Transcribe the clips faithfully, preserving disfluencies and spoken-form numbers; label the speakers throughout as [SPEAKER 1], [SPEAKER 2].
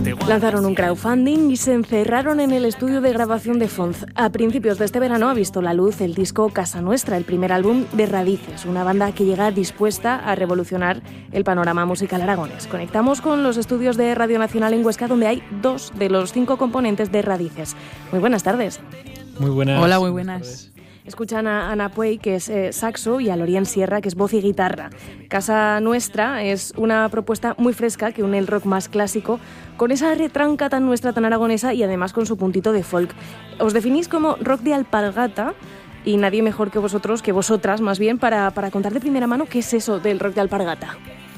[SPEAKER 1] Lanzaron un crowdfunding y se encerraron en el estudio de grabación de Fonz. A principios de este verano ha visto la luz el disco Casa Nuestra, el primer álbum de Radices, una banda que llega dispuesta a revolucionar el panorama musical aragonés. Conectamos con los estudios de Radio Nacional en Huesca, donde hay dos de los cinco componentes de Radices. Muy buenas tardes.
[SPEAKER 2] Muy buenas.
[SPEAKER 3] Hola, muy buenas.
[SPEAKER 1] Escuchan a Ana Puey, que es eh, saxo, y a Lorien Sierra, que es voz y guitarra. Casa Nuestra es una propuesta muy fresca que une el rock más clásico con esa retranca tan nuestra, tan aragonesa, y además con su puntito de folk. Os definís como rock de alpargata, y nadie mejor que vosotros, que vosotras más bien, para, para contar de primera mano qué es eso del rock de alpargata.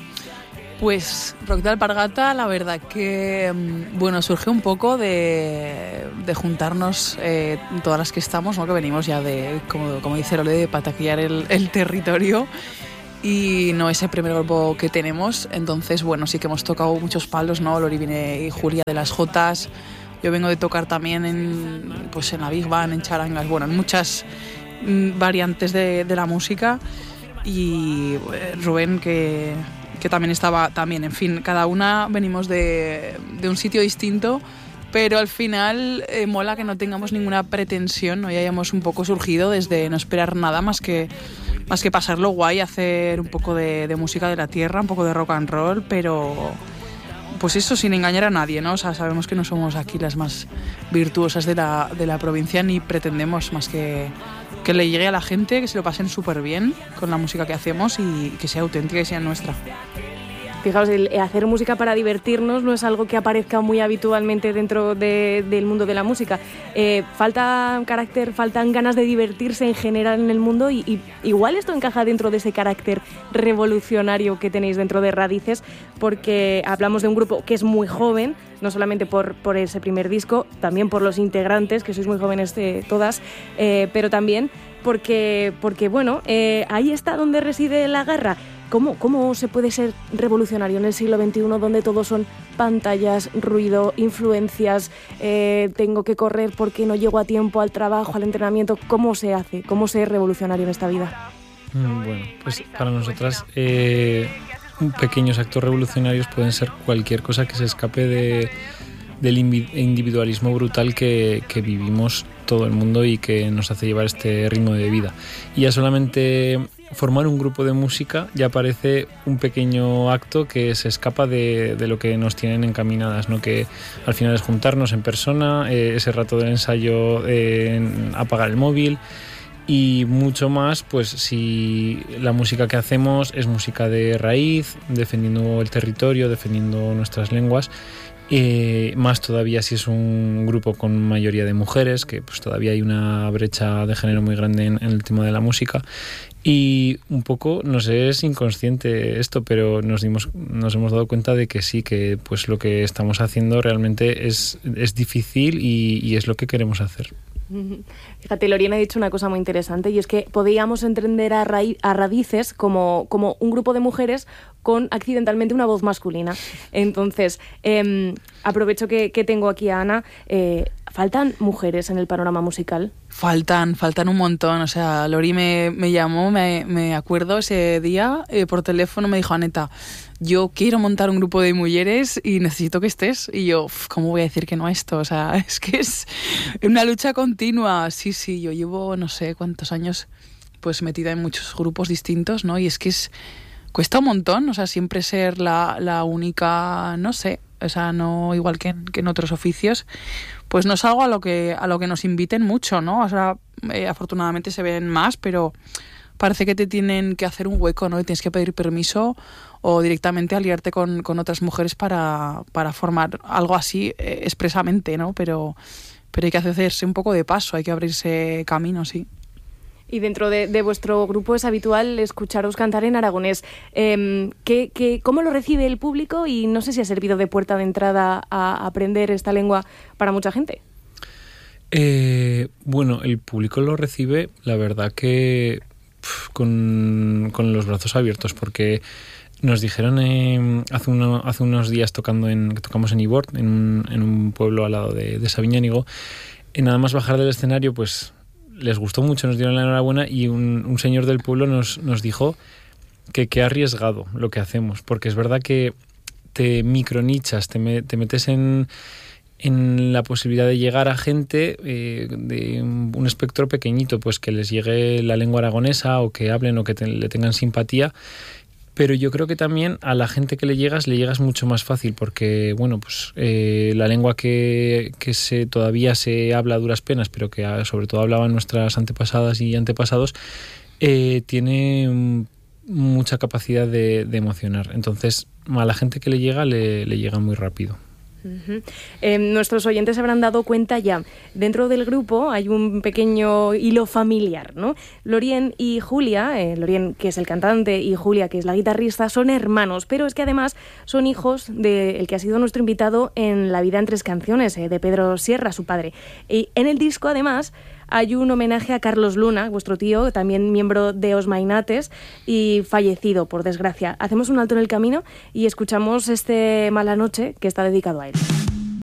[SPEAKER 3] Pues rock de alpargata, la verdad que, bueno, surge un poco de, de juntarnos eh, todas las que estamos, ¿no? Que venimos ya de, como, como dice Lole, de pataquear el, el territorio, y no es el primer grupo que tenemos. Entonces, bueno, sí que hemos tocado muchos palos, ¿no? Lori viene y Julia de las Jotas, yo vengo de tocar también en, pues en la Big Band, en charangas, bueno, en muchas mm, variantes de, de la música, y eh, Rubén, que... que también estaba también, en fin, cada una venimos de, de un sitio distinto, pero al final eh, mola que no tengamos ninguna pretensión, ¿no? Y hayamos un poco surgido desde no esperar nada más que, más que pasarlo guay, hacer un poco de, de música de la tierra, un poco de rock and roll, pero pues eso sin engañar a nadie, ¿no? O sea, sabemos que no somos aquí las más virtuosas de la, de la provincia, ni pretendemos más que que le llegue a la gente, que se lo pasen súper bien con la música que hacemos y que sea auténtica y sea nuestra.
[SPEAKER 1] Fijaos, el hacer música para divertirnos no es algo que aparezca muy habitualmente dentro de, del mundo de la música. Eh, falta carácter, faltan ganas de divertirse en general en el mundo, y, y igual esto encaja dentro de ese carácter revolucionario que tenéis dentro de Radices, porque hablamos de un grupo que es muy joven, no solamente por, por ese primer disco, también por los integrantes, que sois muy jóvenes eh, todas, eh, pero también porque, porque bueno, eh, ahí está donde reside la garra. ¿Cómo, ¿Cómo se puede ser revolucionario en el siglo veintiuno, donde todo son pantallas, ruido, influencias, eh, tengo que correr porque no llego a tiempo al trabajo, al entrenamiento? ¿Cómo se hace? ¿Cómo ser revolucionario en esta vida?
[SPEAKER 2] Bueno, pues para nosotras eh, pequeños actos revolucionarios pueden ser cualquier cosa que se escape de, del individualismo brutal que, que vivimos todo el mundo y que nos hace llevar este ritmo de vida. Y ya solamente formar un grupo de música ya parece un pequeño acto que se escapa de, de lo que nos tienen encaminadas, ¿no? Que al final es juntarnos en persona, eh, ese rato del ensayo, eh, apagar el móvil, y mucho más, pues si la música que hacemos es música de raíz, defendiendo el territorio, defendiendo nuestras lenguas. Eh, más todavía si es un grupo con mayoría de mujeres, que pues todavía hay una brecha de género muy grande en, en el tema de la música. Y un poco, no sé, es inconsciente esto, pero nos dimos, nos hemos dado cuenta de que sí, que pues lo que estamos haciendo realmente es, es difícil y, y es lo que queremos hacer.
[SPEAKER 1] Fíjate, Lorien ha dicho una cosa muy interesante, y es que podíamos entender a, raí- a Radices como, como un grupo de mujeres con accidentalmente una voz masculina. Entonces, eh, aprovecho que, que tengo aquí a Ana. Eh, ¿Faltan mujeres en el panorama musical?
[SPEAKER 3] Faltan, faltan un montón. O sea, Lori me, me llamó, me, me acuerdo ese día, eh, por teléfono, me dijo: Aneta, yo quiero montar un grupo de mujeres y necesito que estés. Y yo, ¿cómo voy a decir que no a esto? O sea, es que es una lucha continua. Sí, sí, yo llevo no sé cuántos años pues metida en muchos grupos distintos, ¿no? Y es que es cuesta un montón, o sea, siempre ser la, la única, no sé, o sea, no igual que en, que en otros oficios, pues no es algo a lo que a lo que nos inviten mucho, ¿no? O sea, eh, afortunadamente se ven más, pero parece que te tienen que hacer un hueco, ¿no? Y tienes que pedir permiso o directamente aliarte con, con otras mujeres para, para formar algo así eh, expresamente, ¿no? Pero, pero hay que hacerse un poco de paso, hay que abrirse camino, sí.
[SPEAKER 1] Y dentro de, de vuestro grupo es habitual escucharos cantar en aragonés. Eh, ¿qué, qué, ¿Cómo lo recibe el público? Y no sé si ha servido de puerta de entrada a aprender esta lengua para mucha gente.
[SPEAKER 2] Eh, bueno, el público lo recibe, la verdad que pff, con, con los brazos abiertos, porque nos dijeron eh, hace, uno, hace unos días tocando en, que tocamos en Ibort, en un, en un pueblo al lado de, de Sabiñánigo, y nada más bajar del escenario, pues les gustó mucho, nos dieron la enhorabuena, y un, un señor del pueblo nos, nos dijo que qué arriesgado lo que hacemos, porque es verdad que te micronichas, te, me, te metes en, en la posibilidad de llegar a gente eh, de un espectro pequeñito, pues que les llegue la lengua aragonesa o que hablen o que te, le tengan simpatía. Pero yo creo que también a la gente que le llegas, le llegas mucho más fácil porque, bueno, pues eh, la lengua que, que se, todavía se habla a duras penas, pero que sobre todo hablaban nuestras antepasadas y antepasados, eh, tiene mucha capacidad de, de emocionar. Entonces, a la gente que le llega, le, le llega muy rápido.
[SPEAKER 1] Uh-huh. Eh, nuestros oyentes se habrán dado cuenta ya, dentro del grupo hay un pequeño hilo familiar, ¿no? Lorien y Julia, eh, Lorien que es el cantante y Julia que es la guitarrista, son hermanos, pero es que además son hijos del que ha sido nuestro invitado en La vida en tres canciones, eh, de Pedro Sierra, su padre. Y en el disco además hay un homenaje a Carlos Luna, vuestro tío, también miembro de Os Mainates y fallecido, por desgracia. Hacemos un alto en el camino y escuchamos este Mala Noche que está dedicado a él.